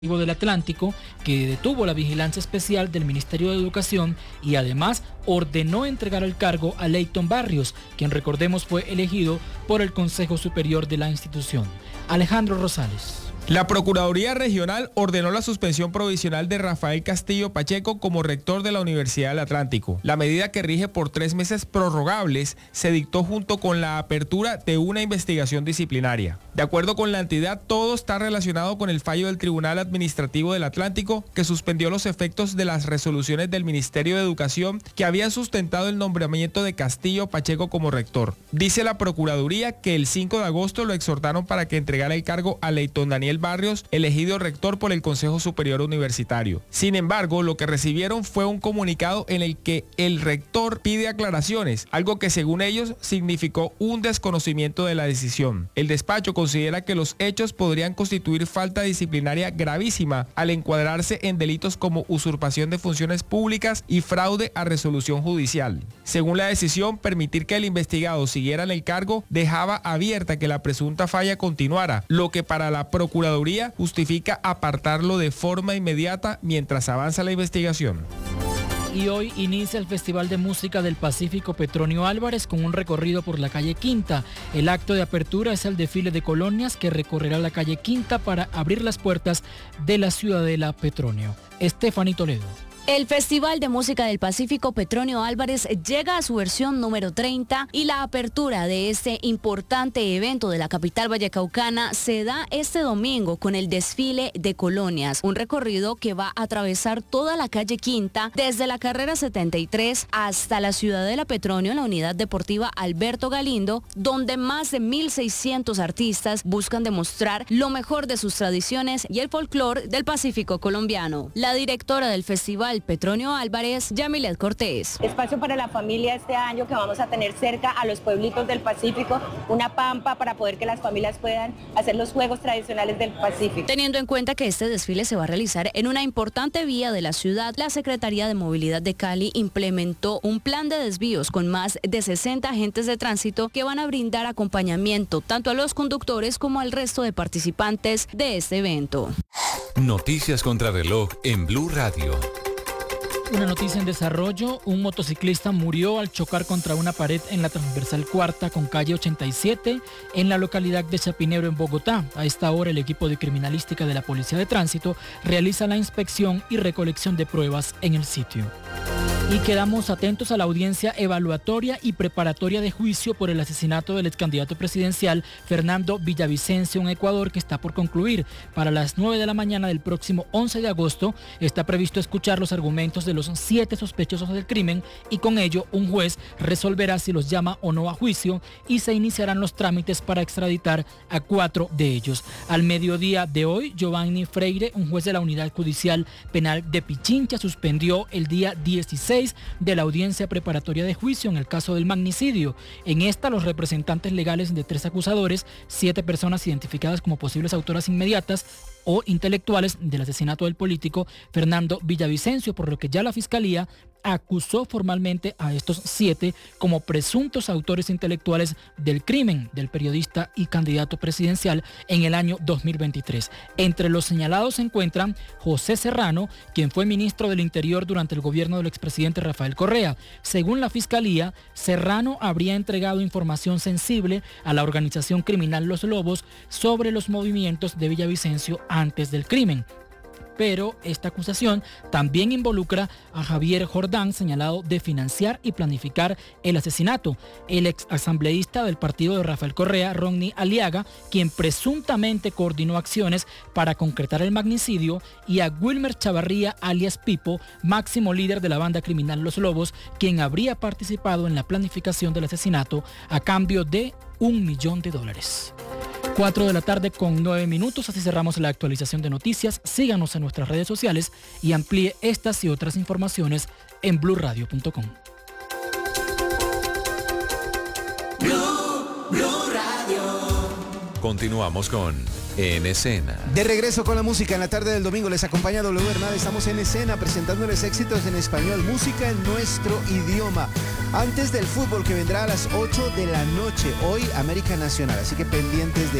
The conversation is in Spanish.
del Atlántico, que detuvo la vigilancia especial del Ministerio de Educación y además ordenó entregar el cargo a Leyton Barrios, quien recordemos fue elegido por el Consejo Superior de la institución. Alejandro Rosales. La Procuraduría Regional ordenó la suspensión provisional de Rafael Castillo Pacheco como rector de la Universidad del Atlántico. La medida, que rige por 3 meses prorrogables, se dictó junto con la apertura de una investigación disciplinaria. De acuerdo con la entidad, todo está relacionado con el fallo del Tribunal Administrativo del Atlántico, que suspendió los efectos de las resoluciones del Ministerio de Educación que habían sustentado el nombramiento de Castillo Pacheco como rector. Dice la Procuraduría que el 5 de agosto lo exhortaron para que entregara el cargo a Leyton Daniel Barrios, elegido rector por el Consejo Superior Universitario. Sin embargo, lo que recibieron fue un comunicado en el que el rector pide aclaraciones, algo que según ellos significó un desconocimiento de la decisión. El despacho considera que los hechos podrían constituir falta disciplinaria gravísima al encuadrarse en delitos como usurpación de funciones públicas y fraude a resolución judicial. Según la decisión, permitir que el investigado siguiera en el cargo dejaba abierta que la presunta falla continuara, lo que para la Procuraduría justifica apartarlo de forma inmediata mientras avanza la investigación. Y hoy inicia el Festival de Música del Pacífico Petronio Álvarez con un recorrido por la calle Quinta. El acto de apertura es el desfile de colonias que recorrerá la calle Quinta para abrir las puertas de la Ciudadela Petronio. Estefanía Toledo. El Festival de Música del Pacífico Petronio Álvarez llega a su versión número 30 y la apertura de este importante evento de la capital vallecaucana se da este domingo con el desfile de colonias, un recorrido que va a atravesar toda la calle Quinta desde la carrera 73 hasta la Ciudadela Petronio en la unidad deportiva Alberto Galindo, donde más de 1.600 artistas buscan demostrar lo mejor de sus tradiciones y el folclore del Pacífico colombiano. La directora del festival Petronio Álvarez, Yamilet Cortés. Espacio para la familia este año que vamos a tener cerca a los pueblitos del Pacífico, una pampa para poder que las familias puedan hacer los juegos tradicionales del Pacífico. Teniendo en cuenta que este desfile se va a realizar en una importante vía de la ciudad, la Secretaría de Movilidad de Cali implementó un plan de desvíos con más de 60 agentes de tránsito que van a brindar acompañamiento tanto a los conductores como al resto de participantes de este evento. Noticias contra reloj en Blue Radio. Una noticia en desarrollo: un motociclista murió al chocar contra una pared en la transversal cuarta con calle 87 en la localidad de Chapinero, en Bogotá. A esta hora el equipo de criminalística de la Policía de Tránsito realiza la inspección y recolección de pruebas en el sitio. Y quedamos atentos a la audiencia evaluatoria y preparatoria de juicio por el asesinato del excandidato presidencial Fernando Villavicencio en Ecuador, que está por concluir. Para las 9 de la mañana del próximo 11 de agosto está previsto escuchar los argumentos de los 7 sospechosos del crimen y con ello un juez resolverá si los llama o no a juicio y se iniciarán los trámites para extraditar a 4 de ellos. Al mediodía de hoy, Giovanni Freire, un juez de la Unidad Judicial Penal de Pichincha, suspendió el día 16 de la audiencia preparatoria de juicio en el caso del magnicidio. En esta, los representantes legales de 3 acusadores, 7 personas identificadas como posibles autoras inmediatas o intelectuales del asesinato del político Fernando Villavicencio, por lo que ya la Fiscalía acusó formalmente a estos 7 como presuntos autores intelectuales del crimen del periodista y candidato presidencial en el año 2023. Entre los señalados se encuentran José Serrano, quien fue ministro del Interior durante el gobierno del expresidente Rafael Correa. Según la Fiscalía, Serrano habría entregado información sensible a la organización criminal Los Lobos sobre los movimientos de Villavicencio antes del crimen. Pero esta acusación también involucra a Javier Jordán, señalado de financiar y planificar el asesinato, el ex asambleísta del partido de Rafael Correa, Ronnie Aliaga, quien presuntamente coordinó acciones para concretar el magnicidio, y a Wilmer Chavarría, alias Pipo, máximo líder de la banda criminal Los Lobos, quien habría participado en la planificación del asesinato a cambio de $1 millón. 4 de la tarde con 9 minutos, así cerramos la actualización de noticias. Síganos en nuestras redes sociales y amplíe estas y otras informaciones en bluradio.com. Blue Radio. Continuamos con En Escena. De regreso con la música en la tarde del domingo, les acompaña W Bernal. Estamos en escena presentándoles éxitos en español, música en nuestro idioma. Antes del fútbol que vendrá a las 8 de la noche, hoy América Nacional, así que pendientes de